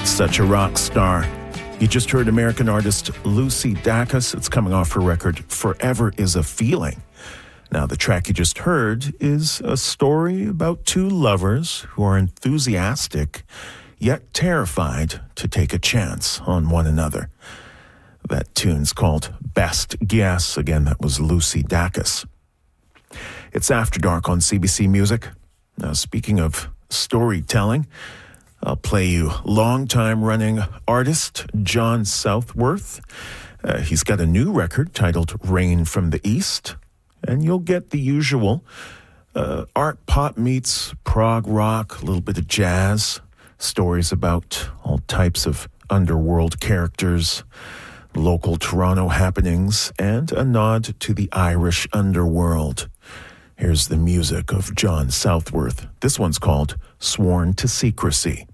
Such a rock star. You just heard American artist Lucy Dacus. It's coming off her record, Forever is a Feeling. Now, the track you just heard is a story about two lovers who are enthusiastic, yet terrified to take a chance on one another. That tune's called Best Guess. Again, that was Lucy Dacus. It's After Dark on CBC Music. Now, speaking of storytelling, I'll play you long-time running artist John Southworth. He's got a new record titled Rain from the East, and you'll get the usual art pop meets prog rock, a little bit of jazz, stories about all types of underworld characters, local Toronto happenings, and a nod to the Irish underworld. Here's the music of John Southworth. This one's called Sworn to Secrecy.